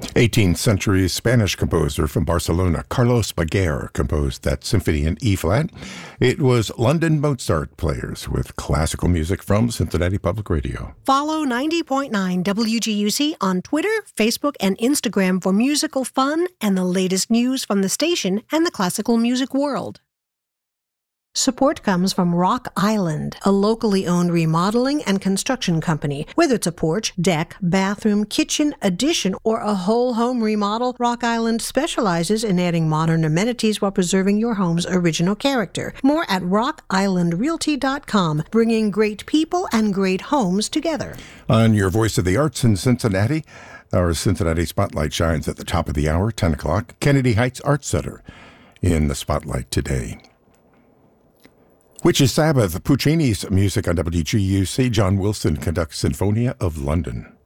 18th century Spanish composer from Barcelona, Carlos Baguer, composed that symphony in E-flat. It was London Mozart players with classical music from Cincinnati Public Radio. Follow 90.9 WGUC on Twitter, Facebook, and Instagram for musical fun and the latest news from the station and the classical music world. Support comes from Rock Island, a locally owned remodeling and construction company. Whether it's a porch, deck, bathroom, kitchen, addition, or a whole home remodel, Rock Island specializes in adding modern amenities while preserving your home's original character. More at rockislandrealty.com, bringing great people and great homes together. On your Voice of the Arts in Cincinnati, our Cincinnati Spotlight shines at the top of the hour, 10 o'clock. Kennedy Heights Arts Center in the Spotlight today. Which is Sabbath, Puccini's music on WGUC. John Wilson conducts Sinfonia of London.